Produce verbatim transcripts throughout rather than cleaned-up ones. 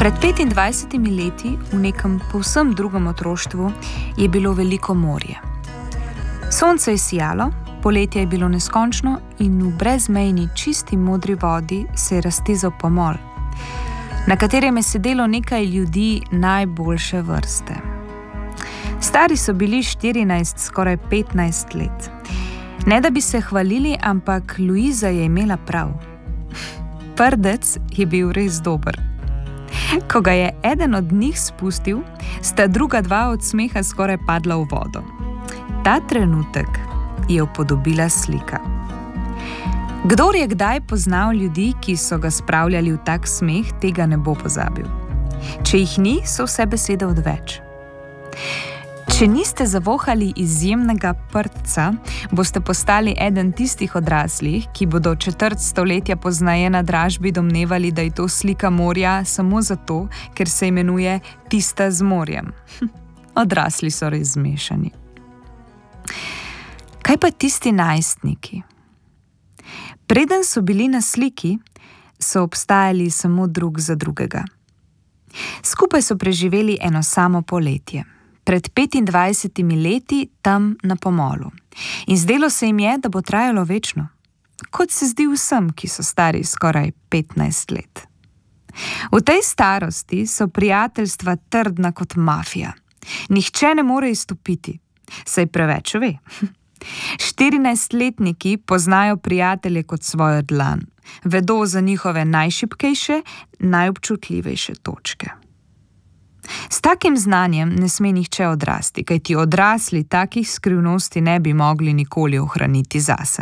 Pred petindvajsetimi leti, v nekem povsem drugem otroštvu, je bilo veliko morje. Sonce je sijalo, poletje je bilo neskončno in v brezmejni čisti modri vodi se je raztezal pomol, na katerem je sedelo nekaj ljudi najboljše vrste. Stari so bili štirinajst, skoraj petnajst let. Ne da bi se hvalili, ampak Luiza je imela prav. Prdec je bil res dober. Ko ga je eden od njih spustil, sta druga dva od smeha skoraj padla v vodo. Ta trenutek je upodobila slika. Kdor je kdaj poznal ljudi, ki so ga spravljali v tak smeh, tega ne bo pozabil. Če jih ni, so vse besede odveč. Če niste zavohali izjemnega prdca, boste postali eden tistih odraslih, ki bodo četrt stoletja poznaje na dražbi domnevali, da je to slika morja samo zato, ker se imenuje Tista z morjem. Odrasli so res zmešani. Kaj pa tisti najstniki? Preden so bili na sliki, so obstajali samo drug za drugega. Skupaj so preživeli eno samo poletje. Pred petindvajsetimi leti tam na pomolu. In zdelo se jim je, da bo trajalo večno. Kot se zdi vsem, ki so stari skoraj petnajst let. V tej starosti so prijateljstva trdna kot mafija. Nihče ne more izstopiti, saj preveč ve. štirinajstletniki poznajo prijatelje kot svojo dlan. Vedo za njihove najšibkejše, najobčutljivejše točke. S takim znanjem ne sme nihče odrasti, kajti odrasli takih skrivnosti ne bi mogli nikoli ohraniti zase.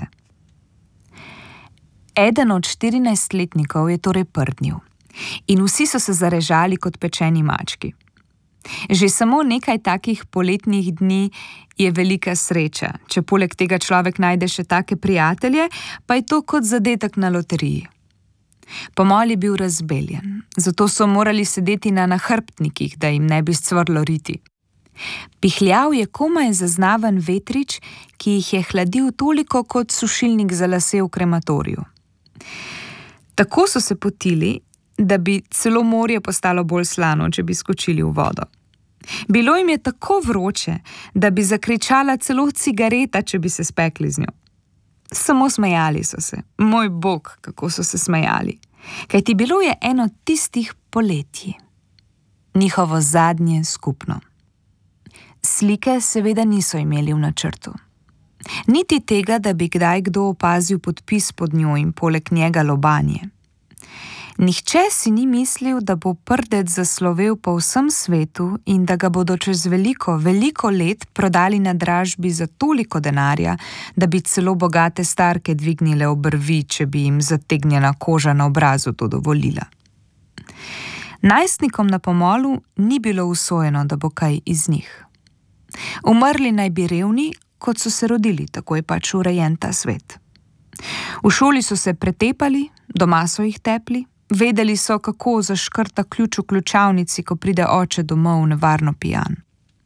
Eden od štirinajstletnikov je torej prdnil in vsi so se zarežali kot pečeni mački. Že samo nekaj takih poletnih dni je velika sreča, če poleg tega človek najde še take prijatelje, pa je to kot zadetek na loteriji. Pomol je bil razbeljen, zato so morali sedeti na nahrbtnikih, da jim ne bi scvrlo riti. Pihljal je komaj zaznaven vetrič, ki jih je hladil toliko kot sušilnik za lase v krematoriju. Tako so se potili, da bi celo morje postalo bolj slano, če bi skočili v vodo. Bilo jim je tako vroče, da bi zakričala celo cigareta, če bi se spekli z njo. Samo smejali so se. Moj bog, kako so se smejali. Kajti bilo je eno tistih poletji. Njihovo zadnje skupno. Slike seveda niso imeli v načrtu. Niti tega, da bi kdaj kdo opazil podpis pod njo in poleg njega lobanje. Nihče si ni mislil, da bo prdec zaslovel po vsem svetu in da ga bodo čez veliko, veliko let prodali na dražbi za toliko denarja, da bi celo bogate starke dvignile obrvi, če bi jim zategnjena koža na obrazu to dovolila. Najstnikom na pomolu ni bilo usojeno, da bo kaj iz njih. Umrli naj bi revni, kot so se rodili, tako je pač urejen ta svet. V šoli so se pretepali, doma so jih tepli, vedeli so, kako zaškrta ključ v ključavnici, ko pride oče domov nevarno pijan.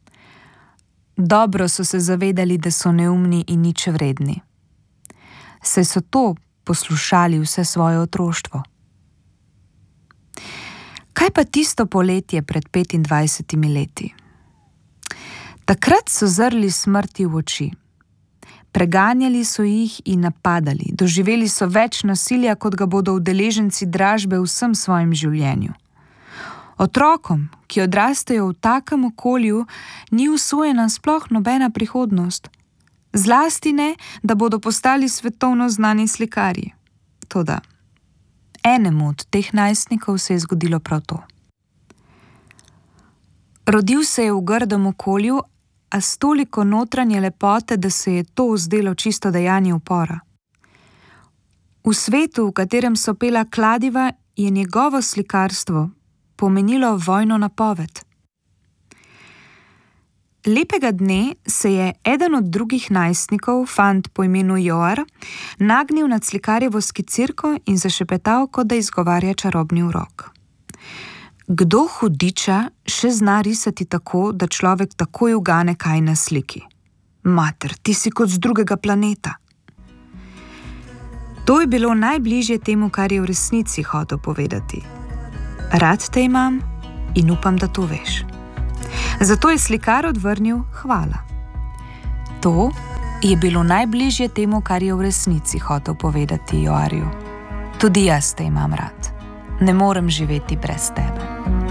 Dobro so se zavedali, da so neumni in nič vredni. Saj so to poslušali vse svoje otroštvo. Kaj pa tisto poletje pred petindvajsetimi leti? Takrat so zrli smrti v oči. Preganjali so jih in napadali, doživeli so več nasilja, kot ga bodo udeleženci dražbe v vsem svojem življenju. Otrokom, ki odrastejo v takem okolju, ni usojena sploh nobena prihodnost. Zlasti ne, da bodo postali svetovno znani slikarji. Toda enemu od teh najstnikov se je zgodilo prav to. Rodil se je v grdem okolju, a s toliko notranje lepote, da se je to zdelo čisto dejanje upora. V svetu, v katerem so pela kladiva, je njegovo slikarstvo pomenilo vojno napoved. Lepega dne se je eden od drugih najstnikov, fant po imenu Joar, nagnil nad slikarjevo skicirko in zašepetal, kot da izgovarja čarobni urok. Kdo hudiča še zna risati tako, da človek takoj ugane kaj na sliki? Mater, ti si kot z drugega planeta. To je bilo najbližje temu, kar je v resnici hotel povedati. Rad te imam in upam, da to veš. Zato je slikar odvrnil hvala. To je bilo najbližje temu, kar je v resnici hotel povedati Joarju. Tudi jaz te imam rad. Ne morem živeti brez tebe.